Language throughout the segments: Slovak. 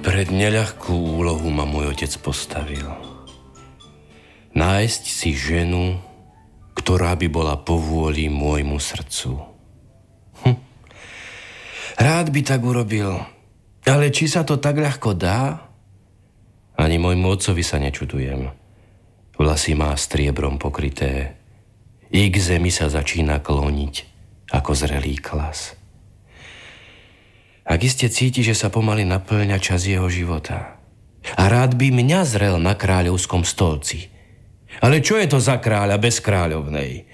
Pred neľahkú úlohu ma môj otec postavil. Nájsť si ženu, ktorá by bola povôli môjmu srdcu. Rád by tak urobil, ale či sa to tak ľahko dá? Ani môjmu otcovi sa nečudujem. Vlasy má striebrom pokryté. I k zemi sa začína kloniť ako zrelý klas. Ak iste cíti, že sa pomaly naplňa čas jeho života. A rád by mňa zrel na kráľovskom stolci. Ale čo je to za kráľa bez kráľovnej?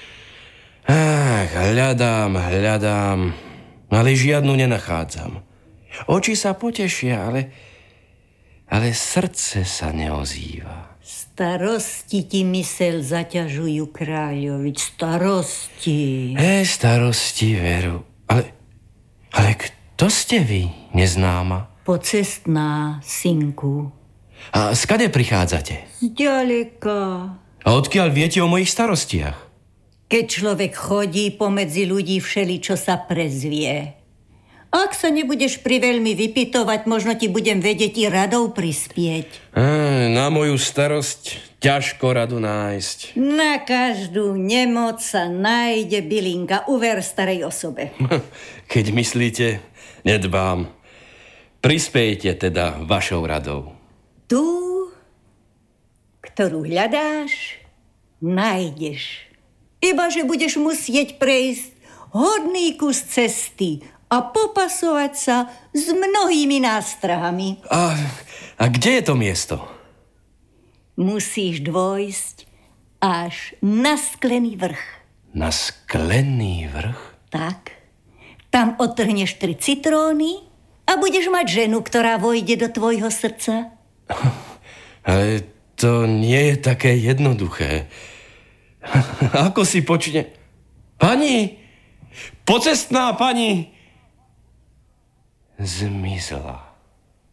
Hľadám, ale žiadnu nenachádzam. Oči sa potešia, ale srdce sa neozýva. Starosti ti myseľ zaťažujú, kráľovič, starosti. Starosti, veru. Ale kto ste vy, neznáma? Pocestná, synku. A skade prichádzate? Zďaleka. A odkiaľ viete o mojich starostiach? Keď človek chodí pomedzi ľudí, všeličo sa prezvie. Ak sa nebudeš priveľmi vypytovať, možno ti budem vedieť i radou prispieť. Na moju starosť ťažko radu nájsť. Na každú nemoc sa nájde bylinka, uver starej osobe. Keď myslíte, nedbám. Prispejte teda vašou radou. Tú, ktorú hľadáš, nájdeš. Ibaže budeš musieť prejsť hodný kus cesty a popasovať sa s mnohými nástrahami. A kde je to miesto? Musíš dôjsť až na Sklený vrch. Na Sklený vrch? Tak. Tam odtrhneš 3 citróny a budeš mať ženu, ktorá vojde do tvojho srdca. Ale to nie je také jednoduché. Ako si počne... Pani! Pocestná pani! Zmizla.